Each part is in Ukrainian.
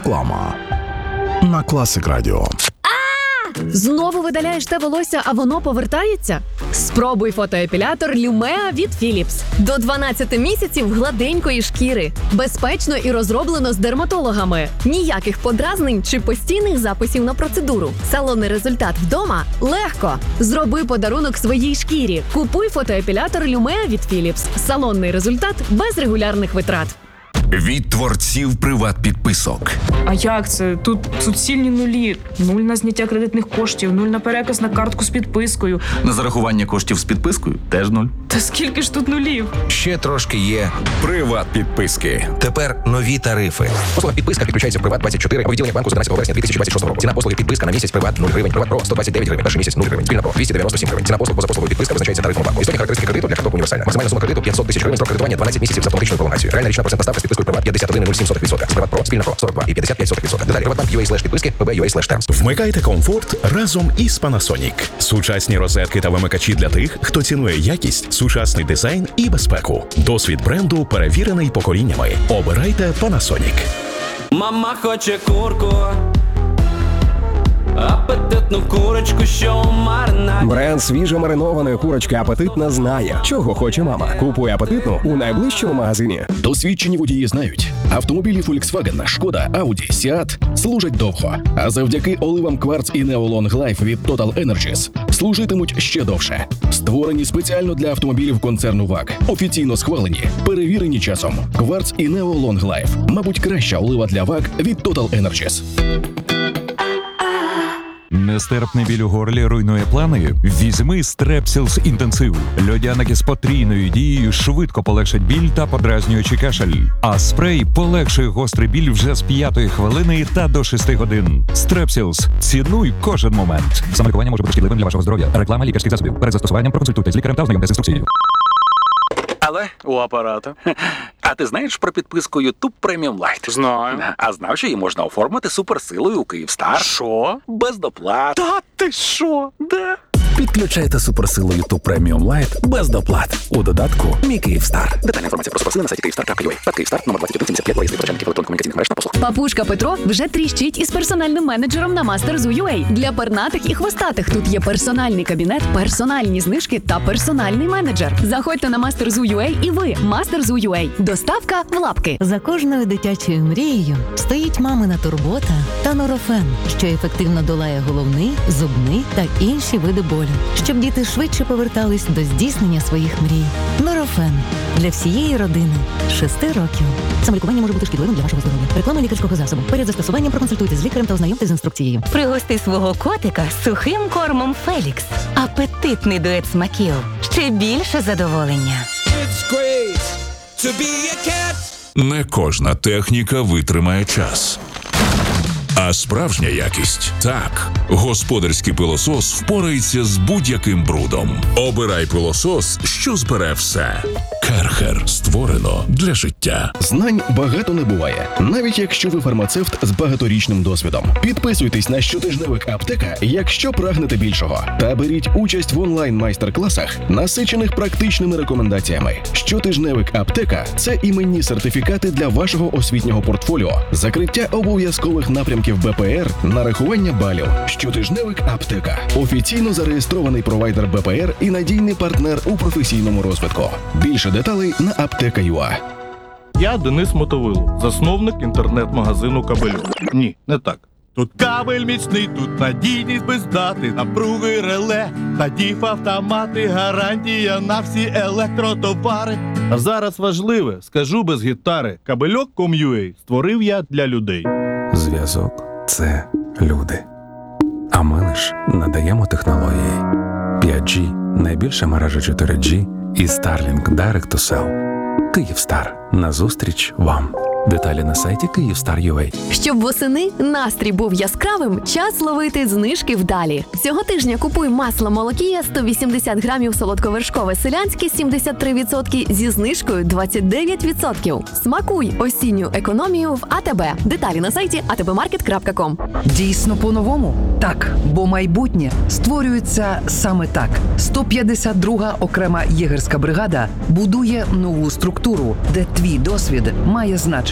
Реклама на Класик Радіо. Знову видаляєш те волосся, а воно повертається? Спробуй фотоепілятор Lumea від Philips. До 12 місяців гладенької шкіри. Безпечно і розроблено з дерматологами. Ніяких подразнень чи постійних записів на процедуру. Салонний результат вдома – легко. Зроби подарунок своїй шкірі. Купуй фотоепілятор Lumea від Philips. Салонний результат без регулярних витрат. Від творців приват-підписок. А як це? Тут суцільні нулі. 0 на зняття кредитних коштів, 0 на переказ на картку з підпискою. На зарахування коштів з підпискою теж 0. Та скільки ж тут нулів? Ще трошки є приват-підписки. Тепер нові тарифи. Послуга підписка підключається в Приват24 у відділення банку з 11 вересня 2026 року. Ціна послуги підписка на місяць Приват 0 гривень, Приват Про 129 гривень, перший місяць 0 гривень, Спільна Про 297 гривень. Ціна послуг поза послугою підписка визначається тарифом банку. Істотні характеристики кредиту для карток універсальна. Максимальна сума кредиту 500 тисяч гривень, строк кредитування 12 місяців з автоматичною пролонгацією. Реальна річна процентна ставка з підпискою Приват 51,07%. З Приват Про, Спільна Про 42,55%. Деталі Приватбанк.ua/підписки, pb.ua/terms. Вмикайте комфорт разом із Panasonic. Сучасні розетки та вимикачі для тих, хто цінує якість, сучасний дизайн і безпеку. Досвід бренду перевірений поколіннями. Обирайте Panasonic. Мама хоче курку, апетитну курочку, що у маринаді. Бренд свіжо маринованої курочки «Апетитна» знає, чого хоче мама. Купуй «Апетитну» у найближчому магазині. Досвідчені водії знають, автомобілі Volkswagen, Шкода, Audi, Seat служать довго. А завдяки оливам Quartz і Neo Long Life від Total Energies служитимуть ще довше. Створені спеціально для автомобілів концерну ВАГ. Офіційно схвалені, перевірені часом. Quartz і Neo Long Life. Мабуть, краща олива для ВАГ від Total Energies. Нестерпний біль у горлі руйнує плани? Візьми Стрепсілс інтенсив. Льодяники з потрійною дією швидко полегшать біль та подразнюючий кашель. А спрей полегшує гострий біль вже з 5-ї хвилини та до 6 годин. Стрепсілс. Цінуй кожен момент. Самолікування може бути шкідливим для вашого здоров'я. Реклама лікарських засобів. Перед застосуванням проконсультуйтесь з лікарем та ознайомтесь з інструкцією. Але у апарата. А ти знаєш про підписку YouTube Premium Lite? Знаю. А знав, що її можна оформити суперсилою у Київстар? Що? Без доплат. Та ти що? Де? Підключайте суперсилу YouTube Premium Lite без доплат у додатку «Мій Київстар». Детальна інформація про суперсили на сайті Київстар.ua. Пад Київстар, номер 2175, проїзд відпочинків електронно-комунікаційних мереж та послуг. Папушка Петро вже тріщить із персональним менеджером на Master.Zoo.ua. Для пернатих і хвостатих тут є персональний кабінет, персональні знижки та персональний менеджер. Заходьте на Master.Zoo.ua і ви Master.Zoo.ua. Доставка в лапки. За кожною дитячою мрією стоїть мамина турбота та Норофен, що ефективно долає головний, зубний та інші види болю, щоб діти швидше повертались до здійснення своїх мрій. Норофен для всієї родини 6 років. Самолікування може бути шкідливим для вашого здоров'я. Реклама лікарського засобу. Перед застосуванням проконсультуйтесь з лікарем та ознайомтесь з інструкцією. Пригости свого котика сухим кормом Фелікс. Апетитний дует смаків. Ще більше задоволення. Не кожна техніка витримає час. А справжня якість – так. Господарський пилосос впорається з будь-яким брудом. Обирай пилосос, що збере все. Керхер. Створено для життя. Знань багато не буває, навіть якщо ви фармацевт з багаторічним досвідом. Підписуйтесь на щотижневик «Аптека», якщо прагнете більшого. Та беріть участь в онлайн-майстер-класах, насичених практичними рекомендаціями. Щотижневик «Аптека» – це іменні сертифікати для вашого освітнього портфоліо, закриття обов'язкових напрямків БПР, нарахування балів. Щотижневик «Аптека» – офіційно зареєстрований провайдер БПР і надійний партнер у професійному розвитку. Більше деталей на apteka.ua. Я Денис Мотовило, засновник інтернет-магазину «Кабельок». Ні, не так. Тут кабель міцний, тут надійність без дати, напруги реле, та діф-автомати, гарантія на всі електротовари. А зараз важливе, скажу без гітари, Кабельок.com.ua створив я для людей. Зв'язок – це люди. А ми лиш надаємо технології. 5G – найбільша мережа 4G і Starlink Direct to Cell. Київстар. Назустріч вам. Деталі на сайті Kyivstar.ua. Щоб восени настрій був яскравим, час ловити знижки вдалі. Цього тижня купуй масло Молокія 180 грамів солодковершкове селянське 73% зі знижкою 29%. Смакуй осінню економію в АТБ. Деталі на сайті atbmarket.com. Дійсно по-новому? Так, бо майбутнє створюється саме так. 152-га окрема єгерська бригада будує нову структуру, де твій досвід має значення.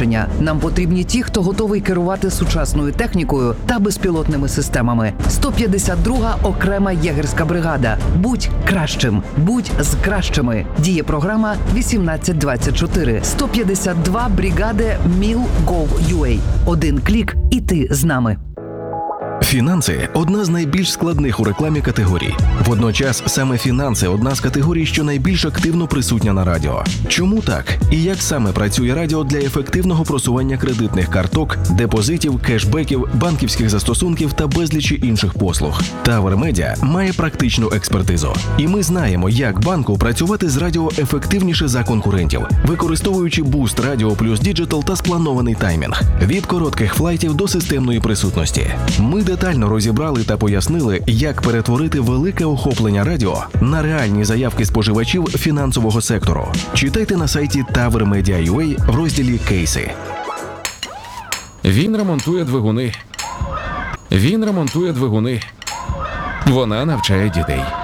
рішення. Нам потрібні ті, хто готовий керувати сучасною технікою та безпілотними системами. 152-га окрема єгерська бригада. Будь кращим, будь з кращими. Діє програма 1824. 152 бригади Mil.gov.ua. Один клік і ти з нами. Фінанси – одна з найбільш складних у рекламі категорій. Водночас саме фінанси – одна з категорій, що найбільш активно присутня на радіо. Чому так? І як саме працює радіо для ефективного просування кредитних карток, депозитів, кешбеків, банківських застосунків та безлічі інших послуг? Тавер Медіа має практичну експертизу. І ми знаємо, як банку працювати з радіо ефективніше за конкурентів, використовуючи буст радіо плюс діджитал та спланований таймінг. Від коротких флайтів до системної присутності. Ми детально розібрали та пояснили, як перетворити велике охоплення радіо на реальні заявки споживачів фінансового сектору. Читайте на сайті TaverMedia.ua в розділі «Кейси». Він ремонтує двигуни. Вона навчає дітей.